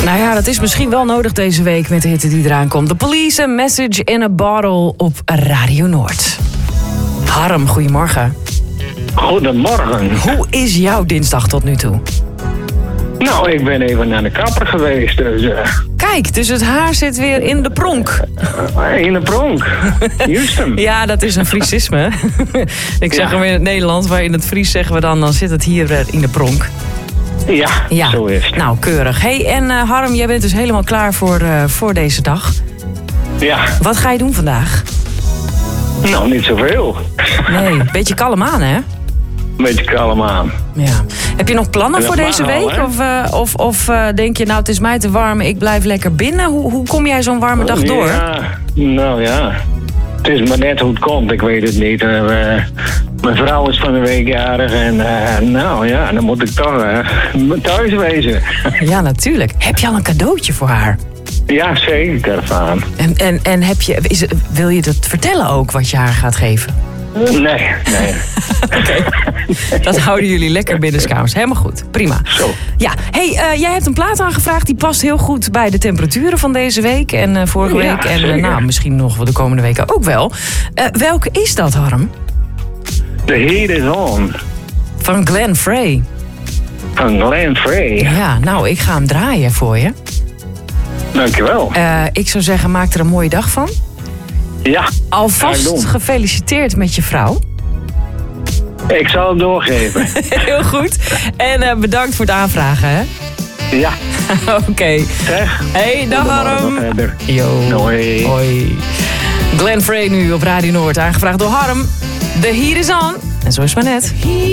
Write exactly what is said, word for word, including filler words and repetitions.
Nou ja, dat is misschien wel nodig deze week met de hitte die eraan komt. The Police, a Message in a Bottle op Radio Noord. Harm, goedemorgen. Goedemorgen. Hoe is jouw dinsdag tot nu toe? Nou, ik ben even naar de kapper geweest, dus... Uh, Kijk, dus het haar zit weer in de pronk. uh, in de pronk. Juist hem. Ja, dat is een Friesisme. Ik zeg Ja. hem in het Nederlands, maar in het Fries zeggen we dan... dan zit het hier weer in de pronk. Ja, Ja, zo is het. Nou, keurig. Hey, en uh, Harm, jij bent dus helemaal klaar voor, uh, voor deze dag. Ja, Wat ga je doen vandaag? nou, niet zoveel. Nee, een beetje kalm aan, hè? Een beetje kalm aan. Ja. Heb je nog plannen Ja, voor maar deze al, week? hè? Of, uh, of, of uh, denk je, nou, het is mij te warm, ik blijf lekker binnen? Hoe, hoe kom jij zo'n warme dag door? Ja, nou ja. Het is maar net hoe het komt, ik weet het niet. Uh, we- mijn vrouw is van de week jarig en uh, nou ja, dan moet ik toch uh, thuis wezen. Ja, natuurlijk. Heb je al een cadeautje voor haar? Ja, zeker, van. En, en, en heb je, is, het- wil je dat vertellen ook, wat je haar gaat geven? Nee, nee. Oké. Dat houden jullie lekker binnenskamers. Helemaal goed. Prima. Zo. Ja, hey, uh, jij hebt een plaat aangevraagd die past heel goed bij de temperaturen van deze week en uh, vorige Ja, week. En uh, zeker. nou, misschien nog wel de komende weken ook wel. Uh, welke is dat, Harm? The Heat is On Van Glenn Frey. van Glenn Frey. Ja, nou, ik ga hem draaien voor je. Dankjewel. Uh, ik zou zeggen, maak er een mooie dag van. Ja, ga ik Alvast doen. gefeliciteerd met je vrouw. Ik zal het doorgeven. Heel goed. En uh, bedankt voor het aanvragen, hè? Ja, Oké. zeg. Hey, dag Goedemorgen Harm. verder. Yo. Hoi. Hoi. Glenn Frey nu op Radio Noord, aangevraagd door Harm. The Heat is On. En zo is het maar net.